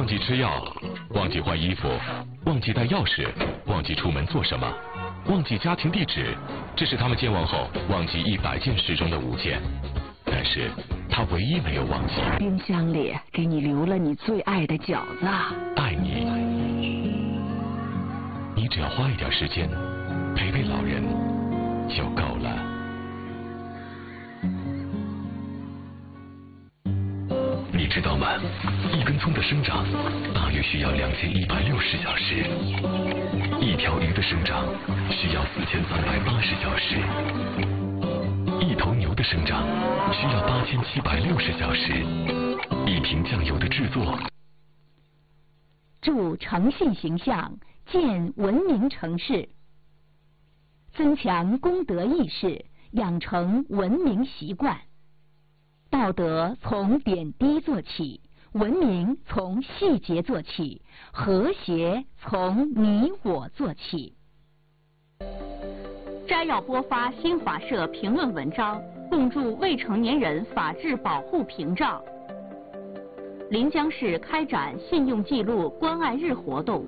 忘记吃药，忘记换衣服，忘记带钥匙，忘记出门做什么，忘记家庭地址，这是他们健忘后忘记100件事中的5件。但是他唯一没有忘记， 冰箱里给你留了你最爱的饺子。 爱你，你只要花一点时间陪陪老人就够了。你知道吗？一根葱的生长大约需要2160小时，一条鱼的生长需要4380小时，一头牛的生长需要8760小时，一瓶酱油的制作。 助诚信形象，建文明城市，增强公德意识，养成文明习惯。道德从点滴做起，文明从细节做起，和谐从你我做起。 摘要播发新华社评论文章，共筑未成年人法治保护屏障。临江市开展信用记录关爱日活动。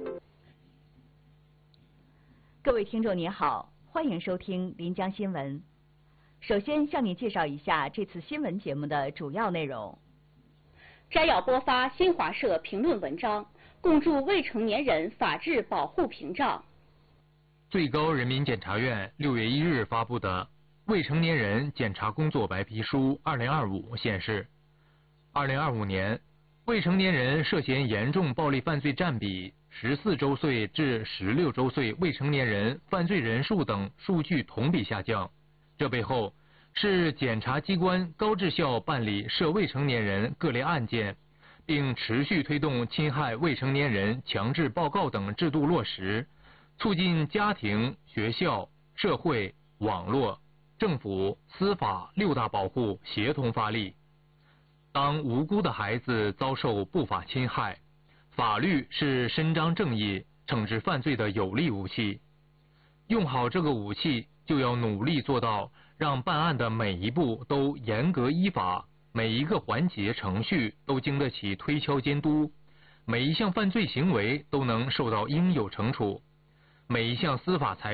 各位听众您好，欢迎收听临江新闻。首先向你介绍一下这次新闻节目的主要内容。 摘要播发新华社评论文章，共筑未成年人法治保护屏障。 最高人民检察院6月1日发布的《未成年人检察工作白皮书2025》显示，2025年未成年人涉嫌严重暴力犯罪占比、14周岁至16周岁未成年人犯罪人数等数据同比下降。这背后是检察机关高质效办理涉未成年人各类案件，并持续推动侵害未成年人强制报告等制度落实，促进家庭、学校、社会、网络、政府、司法6大保护协同发力。当无辜的孩子遭受不法侵害，法律是伸张正义、惩治犯罪的有力武器。用好这个武器，就要努力做到让办案的每一步都严格依法，每一个环节程序都经得起推敲监督，每一项犯罪行为都能受到应有惩处，每一项司法裁